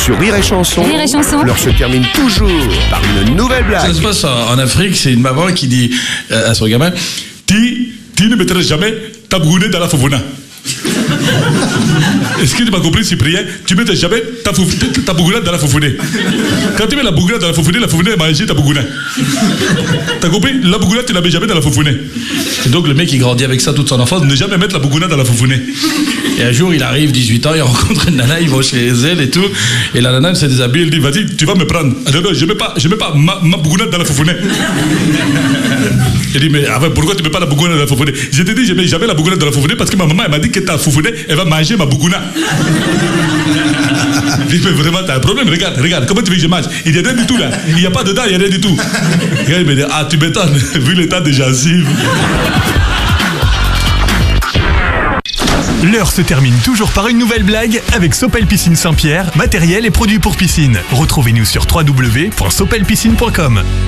Sur Rire et Chanson, Rire et Chanson. l'heure se termine toujours par une nouvelle blague. Ça se passe en Afrique, c'est une maman qui dit à son gamin, tu ne mettras jamais ta bougounette dans la fofona. Est-ce que tu m'as compris, Cyprien? Tu ne mets jamais ta bougounette dans la fofonée. Quand tu mets la bougounette dans la fofonée va manger ta bougounette. T'as compris? La bougounette, tu ne la mets jamais dans la fofonée. Et donc le mec, il grandit avec ça toute son enfance, ne jamais mettre la bougounette dans la fofonée. Et un jour, il arrive, 18 ans, il rencontre une nana, ils vont chez elle et tout. Et la nana, elle se déshabille, elle dit, vas-y, tu vas me prendre. Non, je ne mets pas ma bougounette dans la fofonée. Il dit, mais pourquoi tu ne mets pas la bougounette dans la fofonée? Je te dis, je ne mets jamais la bougounette dans la fofonée parce que ma maman, elle m'a dit que ta fofonée, elle va manger ma bougouna. Il dit, mais vraiment, t'as un problème, regarde, comment tu veux que je mange? Il dit, rien du tout là, il n'y a pas dedans, il n'y a rien du tout. Et il me dit, ah, tu m'étonnes, vu l'état des gencives. L'heure se termine toujours par une nouvelle blague avec Sopel Piscine Saint-Pierre, matériel et produits pour piscine. Retrouvez-nous sur www.sopelpiscine.com.